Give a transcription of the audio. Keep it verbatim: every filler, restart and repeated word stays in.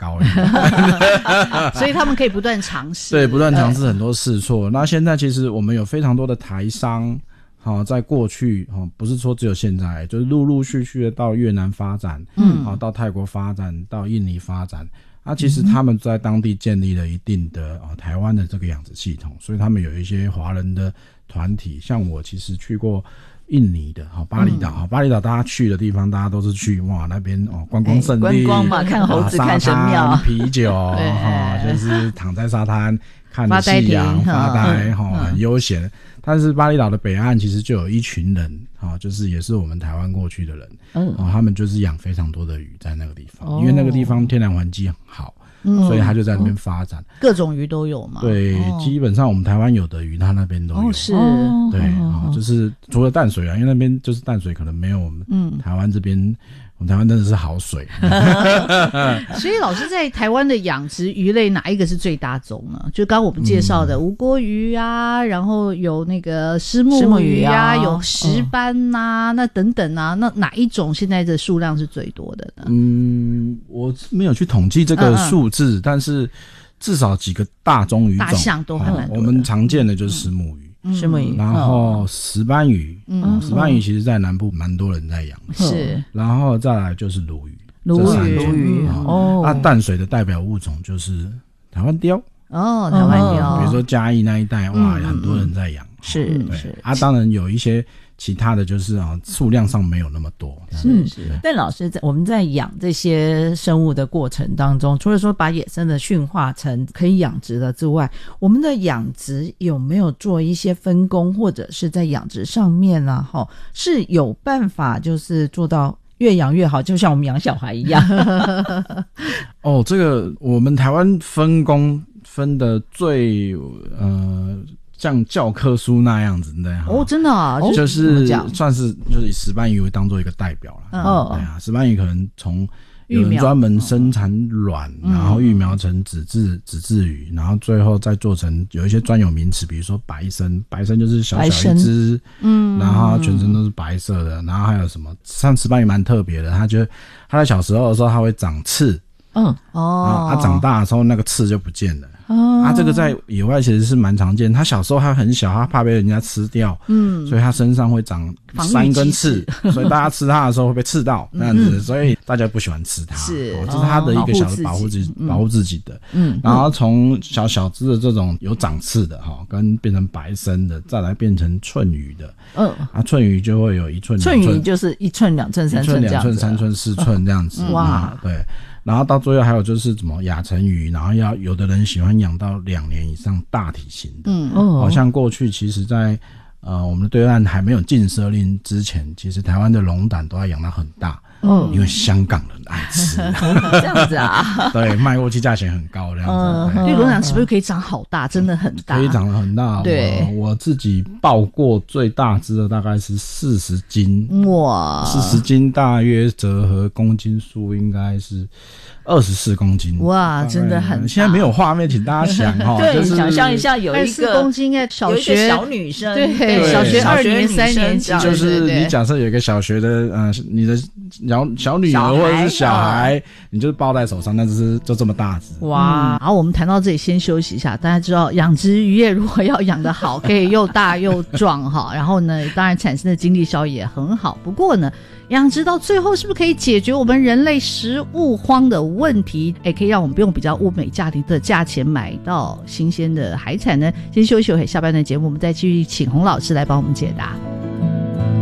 高一点所以他们可以不断尝试， 对，不断尝试很多试错。那现在其实我们有非常多的台商，好、哦，在过去、哦、不是说只有现在，就是陆陆续续的到越南发展，嗯，好、哦，到泰国发展，到印尼发展。啊，其实他们在当地建立了一定的啊、哦、台湾的这个养殖系统，所以他们有一些华人的团体，像我其实去过印尼的，好巴厘岛，好、嗯、巴厘岛大家去的地方，大家都是去哇那边哦观光胜地， 观光嘛，看猴子、啊、看神庙、 啤酒，哈、哦，就是躺在沙滩看着夕阳发呆，哈、哦，很悠闲。但是巴厘岛的北岸其实就有一群人，哈、哦，就是也是我们台湾过去的人，嗯，哦，他们就是养非常多的鱼在那个地方，哦、因为那个地方天然环境很好。嗯、所以他就在那边发展、嗯， 各种鱼都有嘛。 对、哦，基本上我们台湾有的鱼，他那边都有。 哦，是， 对，哦，就是除了淡水啊，因为那边就是淡水可能没有我们台湾这边，嗯、我们台湾真的是好水。 所以老师在台湾的养殖鱼类哪一个是最大宗呢？就刚刚我们介绍的吴郭鱼啊，然后有那个虱目鱼啊，有石斑啊、嗯，那等等啊，那哪一种现在的数量是最多的呢？ 嗯，我没有去统计这个数字，嗯嗯，但是至少几个大宗鱼种， 大项都还蛮多的、 哦。我们常见的就是虱目鱼。 虱目鱼， 然后石斑鱼，嗯，石斑鱼其实在南部蛮多人在养， 是， 然后再来就是鲈鱼， 鲈鱼， 鲈鱼，哦，那淡水的代表物种就是台湾鲷， 哦，台湾鲷， 比如说嘉义那一带，哇，很多人在养， 是是， 啊，当然有一些其他的就是啊，数量上没有那么多。 是是。但老师在我们在养这些生物的过程当中，除了说把野生的驯化成可以养殖的之外，我们的养殖有没有做一些分工，或者是在养殖上面啊，齁，是有办法就是做到越养越好，就像我们养小孩一样。 哦，这个我们台湾分工分的最呃。像教科书那样子的哦，真的啊， 就是算是就是以石斑鱼当做一个代表了。嗯，对啊，石斑鱼可能从有人专门生产卵，然后育苗成子质子质鱼，然后最后再做成有一些专有名词，比如说白身，白身就是小小一只，嗯，然后它全身都是白色的，然后还有什么，像石斑鱼蛮特别的，它就它在小时候的时候它会长刺，嗯，哦，它长大的时候那个刺就不见了。哦，啊，这个在野外其实是蛮常见。他小时候还很小，他怕被人家吃掉，嗯，所以他身上会长三根刺，所以大家吃它的时候会被刺到，那样子，嗯，所以大家不喜欢吃它。是，哦，这是他的一个小的保护自己，保护自己的。嗯，然后从小小只的这种有长刺的哈，跟变成白身的，再来变成寸鱼的。嗯，啊，寸鱼就会有一寸， 寸鱼就是一寸、两寸、三寸这样子，一寸、两寸、 三寸、四寸这样子。哇，对。然后到最后还有就是什么亚成鱼，然后要有的人喜欢养到两年以上大体型的，嗯，哦，好像过去其实在呃我们的对岸还没有禁奢令之前，其实台湾的龙胆都要养到很大，嗯，因为香港人爱吃， 这样子啊， 对，卖过去价钱很高这样子， 因为龙胆是不是可以长好大，真的很大， 可以长得很大，对，我, 我自己抱过最大只的大概是四十斤，哇，四十斤大约折合公斤数应该是二十四公斤， 哇，真的很大。 现在没有画面，请大家想哈， 对， 就是想象一下有一个二十四公斤的小学有一个小女生， 对，对小学二年三年级， 就是你假设有一个小学的呃，你的小小女儿或者是小孩，你就是抱在手上，那只是就这么大只。 哇，好，我们谈到这里先休息一下。大家知道养殖渔业如果要养得好，可以又大又壮哈，然后呢，当然产生的经济效益也很好。不过呢，养殖到最后是不是可以解决我们人类食物荒的问题，也可以让我们不用比较物美价廉的价钱买到新鲜的海产呢？先休息一会，下半段节目我们再继续请洪老师来帮我们解答。